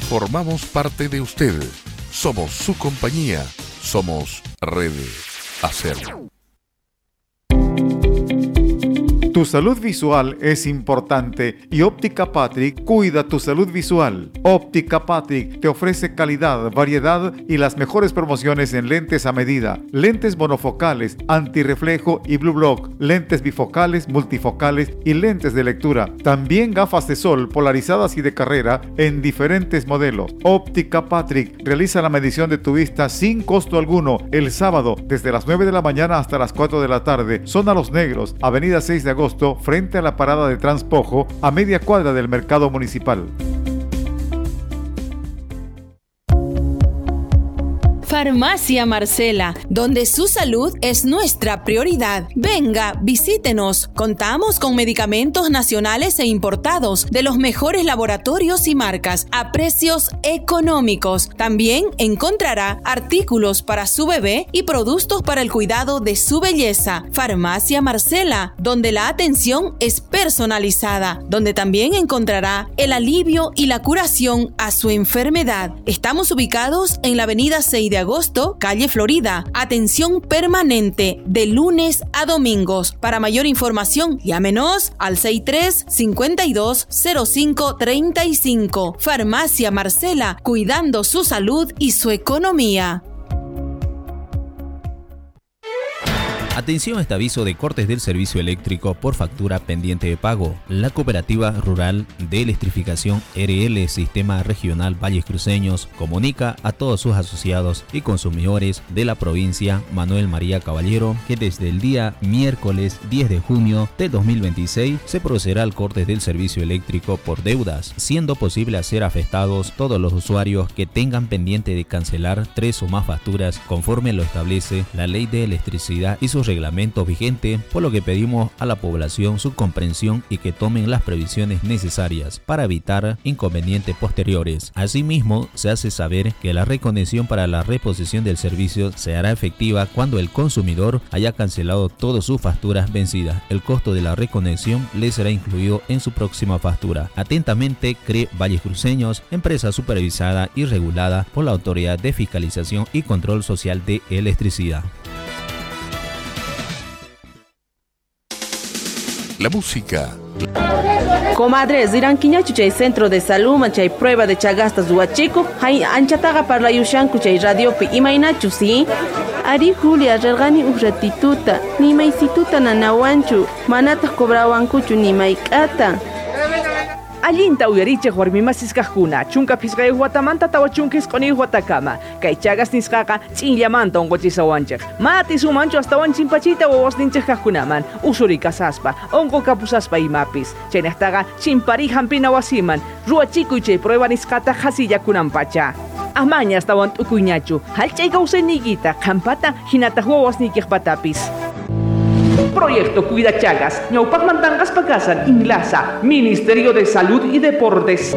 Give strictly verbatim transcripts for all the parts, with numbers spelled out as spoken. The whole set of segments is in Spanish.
Formamos parte de usted. Somos su compañía. Somos Rede Acer. Tu salud visual es importante y Óptica Patrick cuida tu salud visual. Óptica Patrick te ofrece calidad, variedad y las mejores promociones en lentes a medida, lentes monofocales, antirreflejo y blue block, lentes bifocales, multifocales y lentes de lectura. También gafas de sol polarizadas y de carrera en diferentes modelos. Óptica Patrick realiza la medición de tu vista sin costo alguno el sábado desde las nueve de la mañana hasta las cuatro de la tarde. Zona Los Negros, Avenida seis de agosto, frente a la parada de Transpojo, a media cuadra del mercado municipal. Farmacia Marcela, donde su salud es nuestra prioridad. Venga, visítenos. Contamos con medicamentos nacionales e importados de los mejores laboratorios y marcas a precios económicos. También encontrará artículos para su bebé y productos para el cuidado de su belleza. Farmacia Marcela, donde la atención es personalizada, donde también encontrará el alivio y la curación a su enfermedad. Estamos ubicados en la avenida seis de agosto, calle Florida. Atención permanente de lunes a domingos. Para mayor información, llámenos al seis tres, cinco dos, cero cinco tres cinco. Farmacia Marcela, cuidando su salud y su economía. Atención a este aviso de cortes del servicio eléctrico por factura pendiente de pago. La Cooperativa Rural de Electrificación R L Sistema Regional Valles Cruceños comunica a todos sus asociados y consumidores de la provincia Manuel María Caballero que desde el día miércoles diez de junio de dos mil veintiséis se procederá al corte del servicio eléctrico por deudas, siendo posible hacer afectados todos los usuarios que tengan pendiente de cancelar tres o más facturas conforme lo establece la Ley de Electricidad y sus reglamento vigente, por lo que pedimos a la población su comprensión y que tomen las previsiones necesarias para evitar inconvenientes posteriores. Asimismo, se hace saber que la reconexión para la reposición del servicio se hará efectiva cuando el consumidor haya cancelado todas sus facturas vencidas. El costo de la reconexión le será incluido en su próxima factura. Atentamente, C R E Valles Cruceños, empresa supervisada y regulada por la Autoridad de Fiscalización y Control Social de Electricidad. La música. Comadres, dirán quiñachu chay centro de salud chay prueba de chagastas huachico, hay anchataga para la yushanku chay radiopi imainachu, ¿sí? Ari Julia rergani urratituta, ni maisituta nanawanchu, manatas cobrawankuchu ni maikata. Allinta uyariche warmimasisqakuna chunka pisqay watamanta tawa chunkis qoni watakama kay chagas nisqaqa ch'illamanta onqochisawanchik mati sumanchu astawan chimpachita wawasninchikkunaman usuri kasaspa onqo kapusaspa imapis chaynaqtaqa chimpari hampina wasiman ruachikuy chay prueba nisqata hasillakunanpacha amaña astawan t'ukuyñachu hallchay kawsayniykita qampata hinata wawasniykipatapis. Proyecto Cuida Chagas, ñawpaqmantanqas pakasan, Inglasa, Ministerio de Salud y Deportes.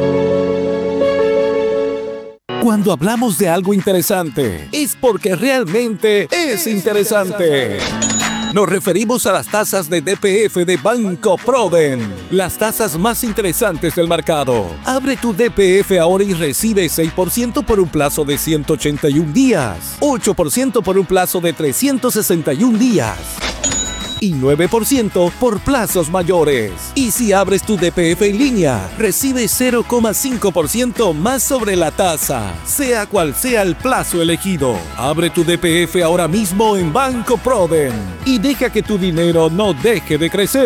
Cuando hablamos de algo interesante, es porque realmente es interesante. Nos referimos a las tasas de D P F de Banco Proden, las tasas más interesantes del mercado. Abre tu D P F ahora y recibe seis por ciento por un plazo de ciento ochenta y un días, ocho por ciento por un plazo de trescientos sesenta y un días. Y nueve por ciento por plazos mayores. Y si abres tu D P F en línea, recibes cero coma cinco por ciento más sobre la tasa, sea cual sea el plazo elegido. Abre tu D P F ahora mismo en Banco Proden y deja que tu dinero no deje de crecer.